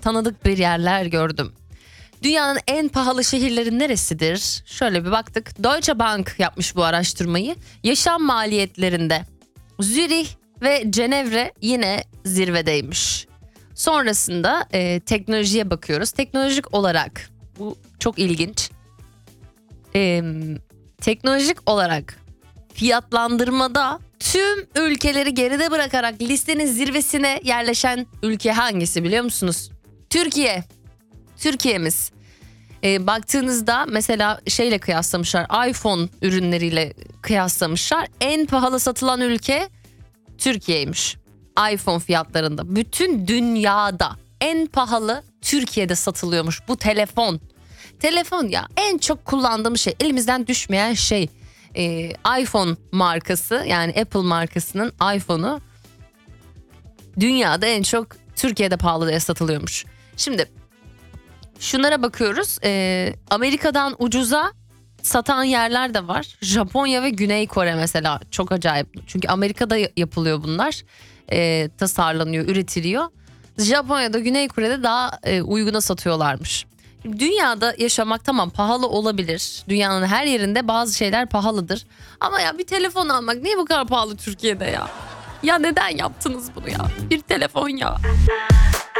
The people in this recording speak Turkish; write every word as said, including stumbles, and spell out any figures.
tanıdık bir yerler gördüm. Dünyanın en pahalı şehirleri neresidir? Şöyle bir baktık. Deutsche Bank yapmış bu araştırmayı. Yaşam maliyetlerinde Zürih ve Cenevre yine zirvedeymiş. Sonrasında e, teknolojiye bakıyoruz. Teknolojik olarak bu çok ilginç. E, teknolojik olarak fiyatlandırmada tüm ülkeleri geride bırakarak listenin zirvesine yerleşen ülke hangisi biliyor musunuz? Türkiye. Türkiye'miz. E, baktığınızda mesela şeyle kıyaslamışlar, iPhone ürünleriyle kıyaslamışlar. En pahalı satılan ülke Türkiye'ymiş. iPhone fiyatlarında. Bütün dünyada en pahalı Türkiye'de satılıyormuş bu telefon. Telefon ya, en çok kullandığım şey, elimizden düşmeyen şey. E, iPhone markası, yani Apple markasının iPhone'u dünyada en çok Türkiye'de pahalı diye satılıyormuş. Şimdi şunlara bakıyoruz. Ee, Amerika'dan ucuza satan yerler de var. Japonya ve Güney Kore mesela çok acayip. Çünkü Amerika'da yapılıyor bunlar. Ee, tasarlanıyor, üretiliyor. Japonya'da, Güney Kore'de daha e, uyguna satıyorlarmış. Dünyada yaşamak tamam pahalı olabilir. Dünyanın her yerinde bazı şeyler pahalıdır. Ama ya bir telefon almak niye bu kadar pahalı Türkiye'de ya? Ya neden yaptınız bunu ya? Bir telefon ya.